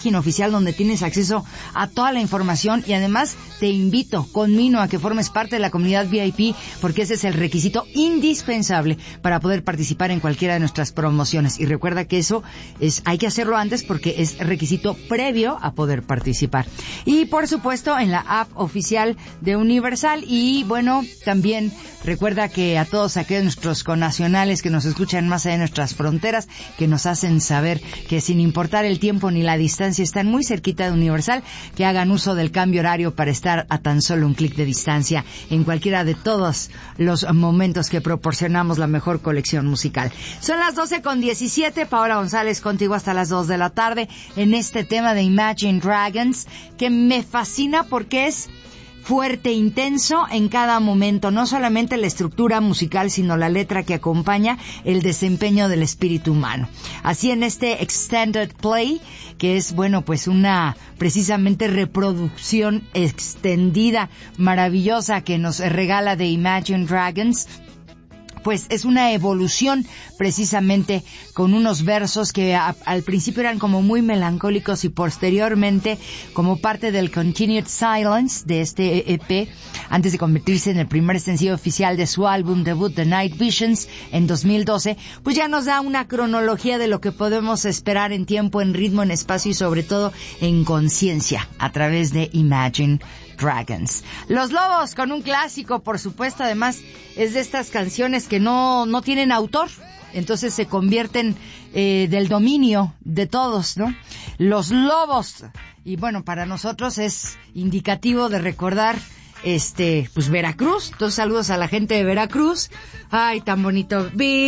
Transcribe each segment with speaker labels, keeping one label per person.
Speaker 1: oficial donde tienes acceso a toda la información y además te invito, conmino a que formes parte de la comunidad VIP porque ese es el requisito indispensable para poder participar en cualquiera de nuestras promociones. Y recuerda que eso hay que hacerlo antes porque es requisito previo a poder participar. Y por supuesto en la app oficial de Universal. Y bueno, también recuerda que a todos aquellos nuestros connacionales que nos escuchan más allá de nuestras fronteras, que nos hacen saber que sin importar el tiempo ni la distancia están muy cerquita de Universal, que hagan uso del cambio horario para estar a tan solo un clic de distancia en cualquiera de todos los momentos que proporcionamos la mejor colección musical. Son las 12:17, Paola González contigo hasta las 2 de la tarde en este tema de Imagine Dragons, que me fascina porque es fuerte, intenso en cada momento, no solamente la estructura musical, sino la letra que acompaña el desempeño del espíritu humano. Así en este Extended Play, que es, bueno, pues una precisamente reproducción extendida, maravillosa que nos regala de Imagine Dragons, pues es una evolución precisamente con unos versos que al principio eran como muy melancólicos y posteriormente como parte del Continued Silence de este EP, antes de convertirse en el primer sencillo oficial de su álbum debut The Night Visions en 2012, pues ya nos da una cronología de lo que podemos esperar en tiempo, en ritmo, en espacio y sobre todo en conciencia a través de Imagine Dragons. Los Lobos con un clásico, por supuesto, además es de estas canciones que no tienen autor, entonces se convierten del dominio de todos, ¿no? Los Lobos. Y bueno, para nosotros es indicativo de recordar pues Veracruz. Entonces saludos a la gente de Veracruz. Ay, tan bonito.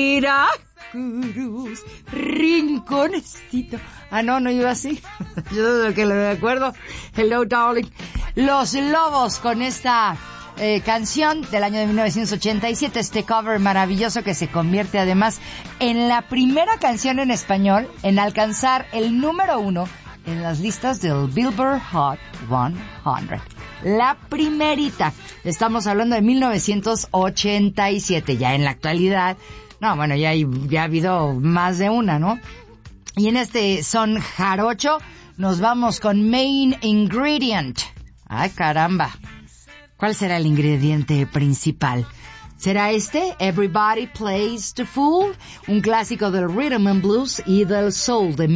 Speaker 1: Veracruz, rinconcito. Ah, no iba así. Yo de lo que me acuerdo. Hello, darling. Los Lobos con esta canción del año de 1987, este cover maravilloso que se convierte además en la primera canción en español en alcanzar el número 1 en las listas del Billboard Hot 100. La primerita. Estamos hablando de 1987. Ya en la actualidad, no, bueno, ya ha habido más de una, ¿no? Y en este son jarocho nos vamos con Main Ingredient. Ay, caramba. ¿Cuál será el ingrediente principal? ¿Será este? Everybody Plays the Fool, un clásico del rhythm and blues y del soul de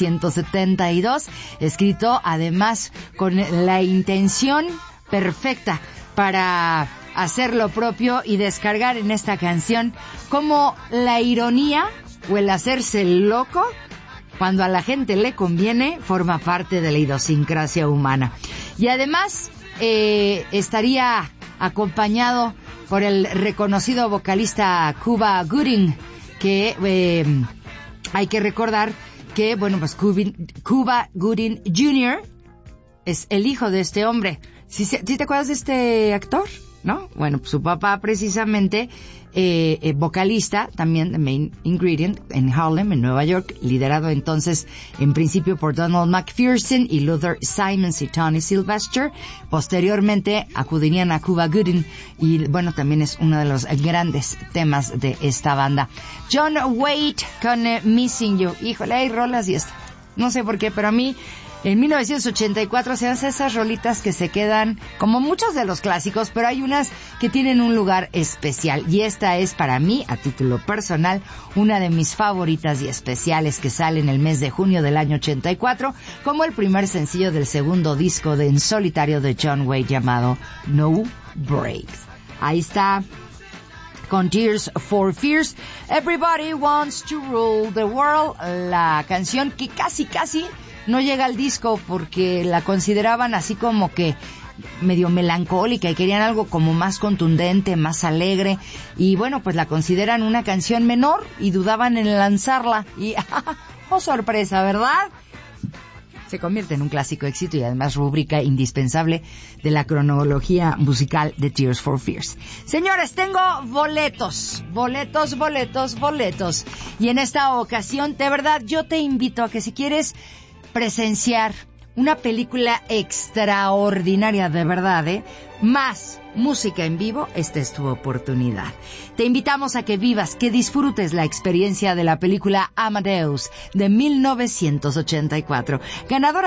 Speaker 1: 1972, escrito además con la intención perfecta para hacer lo propio y descargar en esta canción como la ironía o el hacerse loco cuando a la gente le conviene forma parte de la idiosincrasia humana. Y además estaría acompañado por el reconocido vocalista Cuba Gooding, que hay que recordar que, bueno, pues Cuba Gooding Jr. es el hijo de este hombre. ¿Sí te acuerdas de este actor? ¿No? Bueno, pues su papá precisamente vocalista también de Main Ingredient en Harlem, en Nueva York, liderado entonces en principio por Donald McPherson y Luther Simons y Tony Sylvester. Posteriormente acudirían a Cuba Gooding y bueno, también es uno de los grandes temas de esta banda. John Waite con Missing You. Híjole, hay rolas y esto. No sé por qué, pero a mí en 1984 se hacen esas rolitas que se quedan como muchos de los clásicos, pero hay unas que tienen un lugar especial. Y esta es para mí, a título personal, una de mis favoritas y especiales que sale en el mes de junio del año 84 como el primer sencillo del segundo disco en solitario de John Waite llamado No Breaks. Ahí está con Tears for Fears, Everybody Wants to Rule the World, la canción que casi no llega al disco porque la consideraban así como que medio melancólica y querían algo como más contundente, más alegre, y bueno, pues la consideran una canción menor y dudaban en lanzarla y ¡oh, sorpresa!, ¿verdad? Se convierte en un clásico éxito y además rúbrica indispensable de la cronología musical de Tears for Fears. Señores, tengo boletos. Y en esta ocasión, de verdad, yo te invito a que si quieres presenciar una película extraordinaria, de verdad, más música en vivo, esta es tu oportunidad. Te invitamos a que vivas, que disfrutes la experiencia de la película Amadeus de 1984, ganadora